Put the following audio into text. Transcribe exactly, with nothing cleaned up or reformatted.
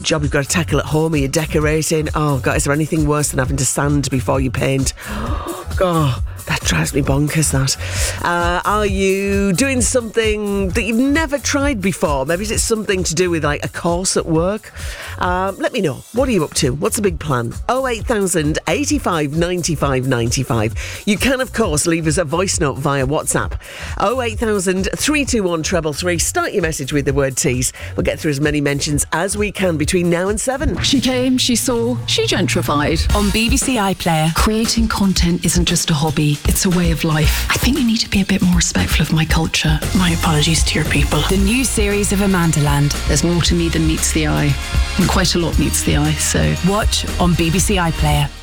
job you've got to tackle at home, or you're decorating. Oh, God, is there anything worse than having to sand before you paint? God, that drives me bonkers, that. Uh, are you doing something that you've never tried before? Maybe it's something to do with, like, a course at work. Um, let me know. What are you up to? What's the big plan? oh eight thousand, eighty-five, ninety-five, ninety-five. You can, of course, leave us a voice note via WhatsApp. oh eight thousand, three two one, three three three. Start your message with the word tease. We'll get through as many mentions as we can between now and seven. She came, she saw, she gentrified. On B B C iPlayer. Creating content isn't just a hobby, it's a way of life. I think you need to be a bit more respectful of my culture. My apologies to your people. The new series of Amandaland. There's more to me than meets the eye. And quite a lot meets the eye, so... Watch on B B C iPlayer.